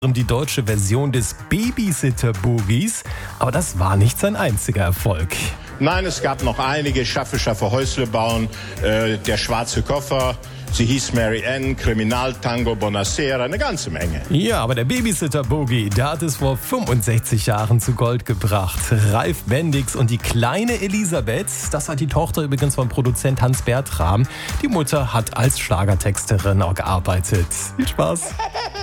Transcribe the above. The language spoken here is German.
die deutsche Version des Babysitter-Boogies. Aber das war nicht sein einziger Erfolg. Nein, es gab noch einige. Schaffe Häusle bauen, Der schwarze Koffer. Sie hieß Mary Ann, Kriminaltango, Bonacera, eine ganze Menge. Ja, aber der Babysitter-Boogie, der hat es vor 65 Jahren zu Gold gebracht. Ralf Bendix und die kleine Elisabeth, das hat die Tochter übrigens vom Produzent Hans Bertram. Die Mutter hat als Schlagertexterin auch gearbeitet. Viel Spaß.